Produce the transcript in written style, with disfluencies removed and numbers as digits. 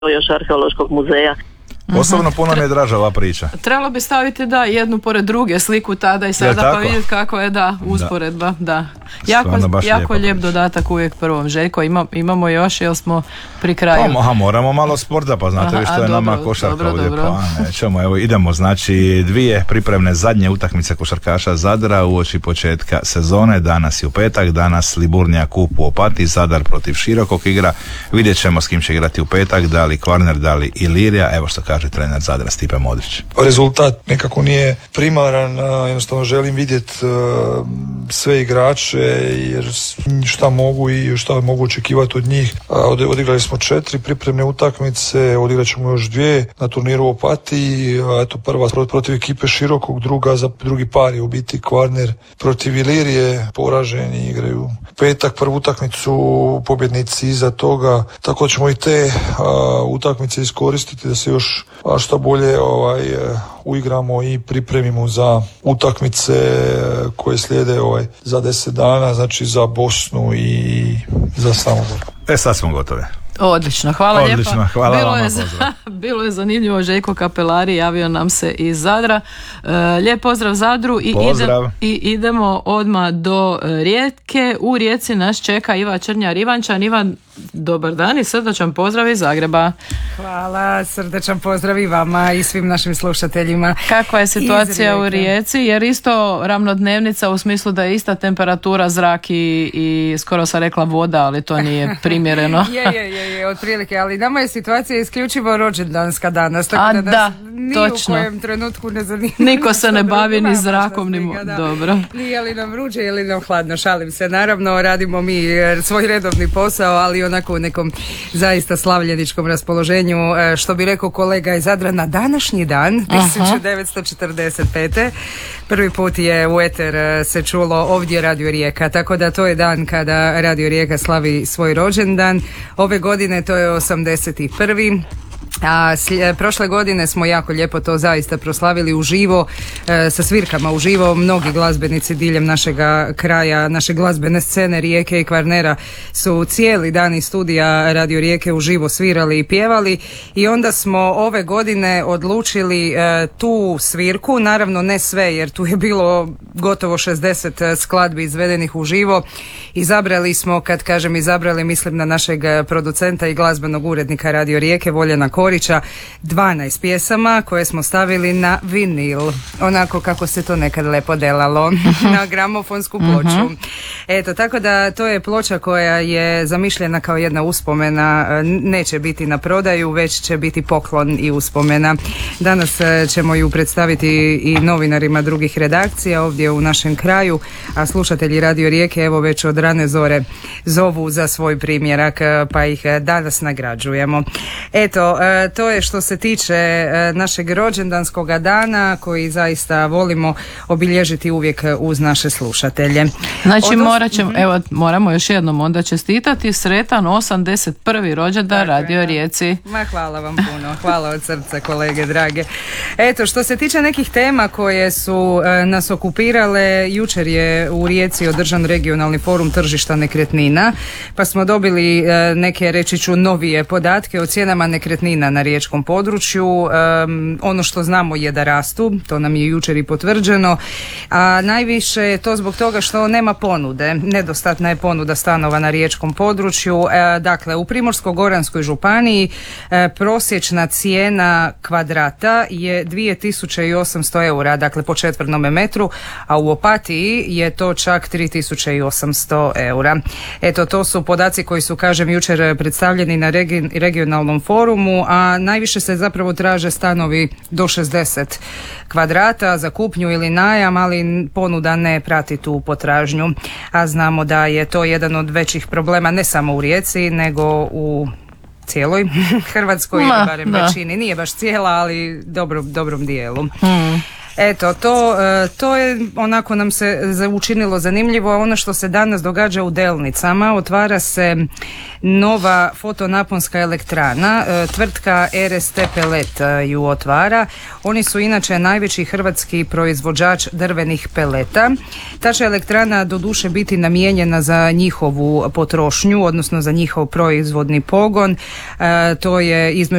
još arheološkog muzeja. Osobno puno mi je draža ova priča. Trebalo bi staviti jednu pored druge sliku tada i sada pa vidjeti kako je usporedba. Da. Jako lijep dodatak uvijek prvom. Željko, imamo još, jel smo pri kraju? Moramo malo sporta, pa znate vi što je nama košarka ovdje. Pa nećemo, evo idemo, znači dvije pripremne zadnje utakmice košarkaša Zadra uoči početka sezone, danas i u petak, danas Liburnija Kup u Opatiji, Zadar protiv Širokog igra, vidjet ćemo s kim će igrati u petak, da li Kvarner, da li Ilirija, evo što kaže trener Zadra Stipe Modrić. Rezultat nekako nije primaran, jednostavno želim vidjeti sve igrače jer šta mogu i šta mogu očekivati od njih. Odigrali smo 4 pripremne utakmice, odigrat ćemo još 2 na turniru u Opatiji, eto prva protiv ekipe Širokog, drugi par je u biti Kvarner protiv Ilirije, poraženi igraju petak prvu utakmicu, pobjednici iza toga, tako ćemo i te utakmice iskoristiti da se još što bolje uigramo i pripremimo za utakmice koje slijede za 10 dana, znači za Bosnu i za Samobor. Sad smo gotovi. Odlično, hvala lijepa. Hvala bilo je zanimljivo. Željko Kapelari javio nam se iz Zadra. Lijep pozdrav Zadru i idemo odmah do Rijeke. U Rijeci nas čeka Iva Črnjar Ivančan. Ivan, dobar dan i srdačan pozdrav iz Zagreba. Hvala, srdačan pozdrav i vama i svim našim slušateljima. Kakva je situacija u Rijeci? Jer isto ravnodnevnica u smislu da je ista temperatura, zrak i skoro sam rekla voda, ali to nije primjereno. je, otprilike, ali nama je situacija isključivo rođendanska danas, tako da ni točno. U kojem trenutku ne zanima. Niko se ne bavi ni zrakom, ni dobro. Nije li nam vruće ili nam hladno, šalim se. Naravno, radimo mi svoj redovni posao, ali onako u nekom zaista slavljeničkom raspoloženju, što bi rekao kolega iz Zadra, na današnji dan, 1945. Prvi put je u eter se čulo ovdje Radio Rijeka, tako da to je dan kada Radio Rijeka slavi svoj rođendan. Ove godine to je 81. A prošle godine smo jako lijepo to zaista proslavili uživo, sa svirkama uživo. Mnogi glazbenici diljem našega kraja, naše glazbene scene Rijeke i Kvarnera su cijeli dan iz studija Radio Rijeke uživo svirali i pjevali i onda smo ove godine odlučili tu svirku, naravno ne sve jer tu je bilo gotovo 60 skladbi izvedenih uživo. Izabrali smo, kad kažem izabrali, mislim na našeg producenta i glazbenog urednika Radio Rijeke Voljena Korića, 12 pjesama koje smo stavili na vinil, onako kako se to nekad lepo delalo, na gramofonsku ploču. Eto, tako da to je ploča koja je zamišljena kao jedna uspomena, neće biti na prodaju, već će biti poklon i uspomena. Danas ćemo ju predstaviti i novinarima drugih redakcija ovdje u našem kraju, a slušatelji Radio Rijeke evo već od rane zore zovu za svoj primjerak, pa ih danas nagrađujemo. Eto, to je što se tiče našeg rođendanskog dana koji zaista volimo obilježiti uvijek uz naše slušatelje. Znači moramo još jednom onda čestitati sretan 81. rođendan Radio Rijeci. Hvala vam puno, hvala od srca kolege drage. Eto, što se tiče nekih tema koje su nas okupirale, jučer je u Rijeci održan regionalni forum tržišta nekretnina, pa smo dobili neke, reći ću, novije podatke o cijenama nekretnina na riječkom području. Ono što znamo je da rastu, to nam je jučer i potvrđeno, a najviše je to zbog toga što nema ponude. Nedostatna je ponuda stanova na riječkom području. Dakle, u Primorsko-goranskoj županiji prosječna cijena kvadrata je 2800 eura, dakle po četvrtnom metru, a u Opatiji je to čak 3800 eura. Eto, to su podaci koji su, kažem, jučer predstavljeni na regionalnom forumu, a najviše se zapravo traže stanovi do 60 kvadrata za kupnju ili najam, ali ponuda ne prati tu potražnju, a znamo da je to jedan od većih problema ne samo u Rijeci, nego u cijeloj Hrvatskoj, barem većini, nije baš cijela, ali dobrom dijelu. Eto, to je onako nam se učinilo zanimljivo. Ono što se danas događa u Delnicama, otvara se nova fotonaponska elektrana, tvrtka RST Pelet ju otvara. Oni su inače najveći hrvatski proizvođač drvenih peleta. Ta će elektrana doduše biti namijenjena za njihovu potrošnju, odnosno za njihov proizvodni pogon. To je između